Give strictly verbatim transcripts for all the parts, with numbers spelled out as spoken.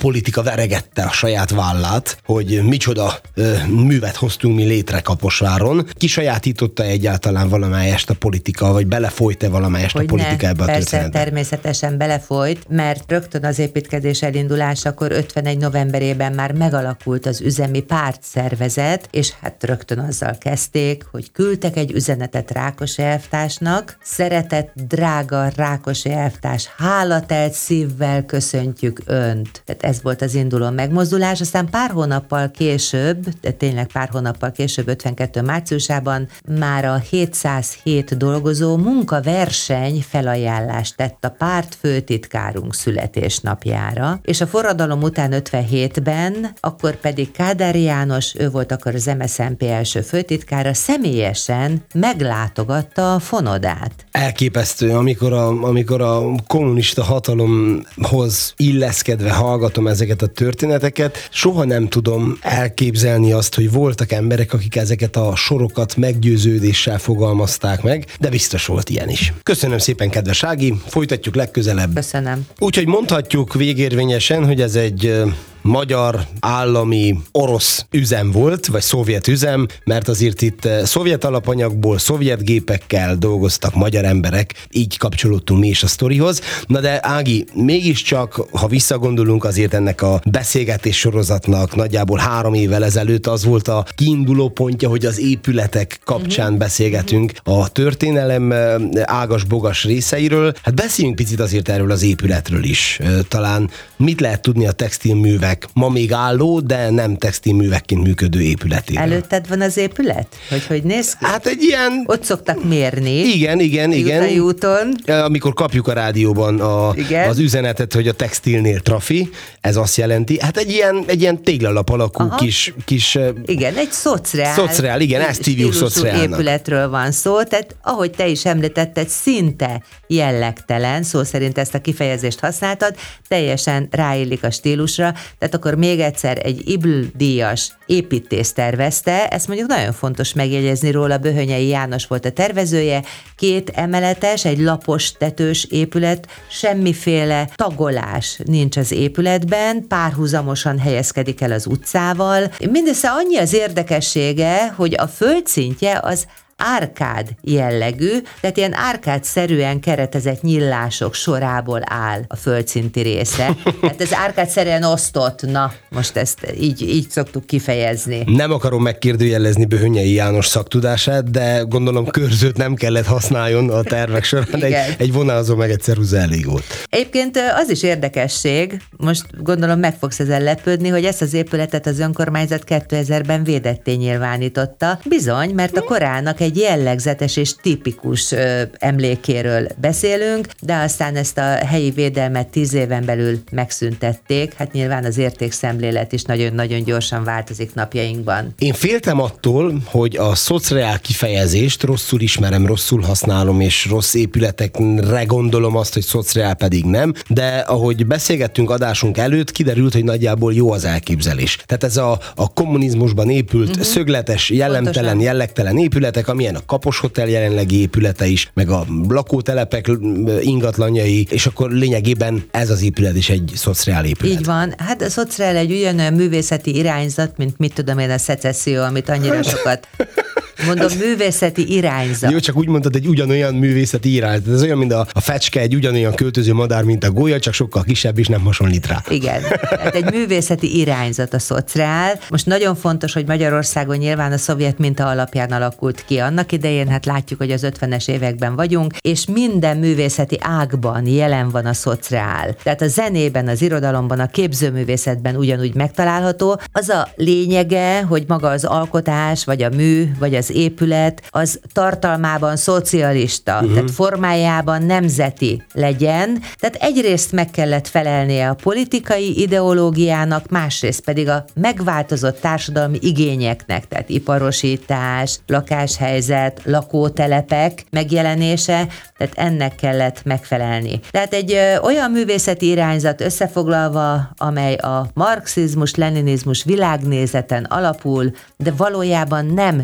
politika veregette a saját vállát, hogy micsoda ö, művet hoztunk mi létre Kaposváron. Ki sajátította egyáltalán valamelyest a politika, vagy belefolyt-e valamelyest hogy a politika ne, ebbe a persze, történetbe? Természetesen belefolyt, mert rögtön az építkezés elindulásakor ötvenegy novemberében már megalakult az üzemi pártszervezet, és hát rögtön azzal kezdték, hogy küldtek egy üzenetet Rákosi elvtársnak: szeretett, drága Rákosi elvtárs, hálatelt szívvel köszöntjük Önt. Tehát ez volt az induló megmozdulás, aztán pár hónappal később, de tényleg pár hónappal később, ötvenkettő márciusában már a hétszázhét dolgozó munkaverseny felajánlást tett a párt főtitkárunk születésnapjára, és a forradalom után ötvenhétben, akkor pedig Kádár János, ő volt akkor az em es zé en pé első főtitkára, személyesen meglátogatta a fonodát. Elképesztő, amikor a, amikor a kommunista hatalomhoz illeszkedve hallgatom ezeket a történeteket, soha nem tudom elképzelni azt, hogy voltak emberek, akik ezeket a sorokat meggyőződéssel fogalmazták meg, de biztos volt ilyen is. Köszönöm szépen, kedves Ági, folytatjuk legközelebb. Köszönöm. Úgyhogy mondhatjuk végérvényesen, hogy ez egy magyar, állami, orosz üzem volt, vagy szovjet üzem, mert azért itt szovjet alapanyagból, szovjet gépekkel dolgoztak magyar emberek, így kapcsolódtunk mi is a sztorihoz. Na de Ági, mégiscsak, ha visszagondolunk, azért ennek a beszélgetés sorozatnak nagyjából három évvel ezelőtt az volt a kiinduló pontja, hogy az épületek kapcsán uh-huh. beszélgetünk a történelem ágas-bogas részeiről. Hát beszéljünk picit azért erről az épületről is. Talán mit lehet tudni a textilművek ma még álló, de nem textilművekként működő épületéről? Előtted van az épület? Hogy hogy néz ki? Hát egy ilyen... Ott szoktak mérni. Igen, igen, igen. Jutai úton. Amikor kapjuk a rádióban a, az üzenetet, hogy a textilnél trafi, ez azt jelenti, hát egy ilyen, egy ilyen téglalap alakú Aha. kis, kis... Igen, egy szociál. Szociál, igen, ezt hívjuk szociálnak. Épületről van szó, tehát ahogy te is említetted, szinte jellegtelen, szó szerint ezt a kifejezést használtad, teljesen ráillik a stílusra. Tehát akkor még egyszer egy Ibl-díjas építész tervezte, ezt mondjuk nagyon fontos megjegyezni róla, Böhönyei János volt a tervezője, két emeletes, egy lapos tetős épület, semmiféle tagolás nincs az épületben, párhuzamosan helyezkedik el az utcával. Mindössze annyi az érdekessége, hogy a földszintje az árkád jellegű, tehát ilyen árkádszerűen keretezett nyílások sorából áll a földszinti része. Tehát ez árkádszerűen osztott, na, most ezt így, így szoktuk kifejezni. Nem akarom megkérdőjelezni Böhönyei János szaktudását, de gondolom körzőt nem kellett használjon a tervek során, egy, egy vonalazó meg egy ceruza elég volt. Egyébként az is érdekesség, most gondolom meg fogsz ezzel lepődni, hogy ezt az épületet az önkormányzat kétezerben védetté nyilvánította. Bizony, mert a korának egy jellegzetes és tipikus ö, emlékéről beszélünk, de aztán ezt a helyi védelmet tíz éven belül megszüntették. Hát nyilván az értékszemlélet is nagyon-nagyon gyorsan változik napjainkban. Én féltem attól, hogy a szociál kifejezést rosszul ismerem, rosszul használom, és rossz épületekre gondolom azt, hogy szociál pedig nem, de ahogy beszélgettünk adásunk előtt, kiderült, hogy nagyjából jó az elképzelés. Tehát ez a, a kommunizmusban épült uh-huh. szögletes, jellemtelen, Pontosan. jellegtelen épületek, amilyen a Kapos Hotel jelenlegi épülete is, meg a lakótelepek ingatlanjai, és akkor lényegében ez az épület is egy szociál épület. Így van. Hát a szociál egy ugyanolyan művészeti irányzat, mint mit tudom én, a szecesszió, amit annyira sokat mondom, művészeti irányzat. Jó, csak úgy mondtad, egy ugyanolyan művészeti irányzat. Ez olyan, mint a, a fecske, egy ugyanolyan költöző madár, mint a gólya, csak sokkal kisebb, és nem hasonlít rá. Igen. Tehát egy művészeti irányzat a szociál. Most nagyon fontos, hogy Magyarországon nyilván a szovjet minta alapján alakult ki annak idején, hát látjuk, hogy az ötvenes években vagyunk, és minden művészeti ágban jelen van a szociál. Tehát a zenében, az irodalomban, a képzőművészetben ugyanúgy megtalálható. Az a lényege, hogy maga az alkotás, vagy a mű, vagy az épület, az tartalmában szocialista, uh-huh. tehát formájában nemzeti legyen. Tehát egyrészt meg kellett felelnie a politikai ideológiának, másrészt pedig a megváltozott társadalmi igényeknek, tehát iparosítás, lakáshelyzet, lakótelepek megjelenése, tehát ennek kellett megfelelni. Tehát egy ö, olyan művészeti irányzat összefoglalva, amely a marxizmus, leninizmus világnézeten alapul, de valójában nem stílus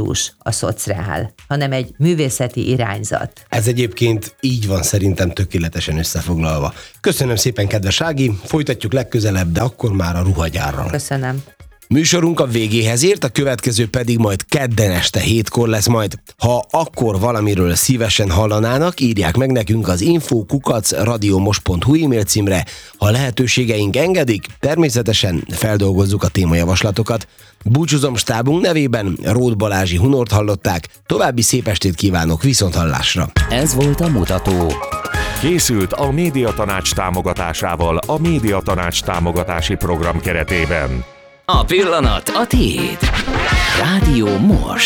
titulus a szociál, hanem egy művészeti irányzat. Ez egyébként így van szerintem tökéletesen összefoglalva. Köszönöm szépen, kedves Ági, folytatjuk legközelebb, de akkor már a ruhagyárral. Köszönöm. Műsorunk a végéhez ért, a következő pedig majd kedden este hétkor lesz majd. Ha akkor valamiről szívesen hallanának, írják meg nekünk az info kukac radiomos pont hu e-mail címre. Ha lehetőségeink engedik, természetesen feldolgozzuk a témajavaslatokat. Búcsúzom stábunk nevében, Róth Balázsi Hunort hallották, további szép estét kívánok, viszonthallásra! Ez volt a Mutató. Készült a Médiatanács támogatásával a Médiatanács támogatási program keretében. A pillanat a tiéd. Rádió Most.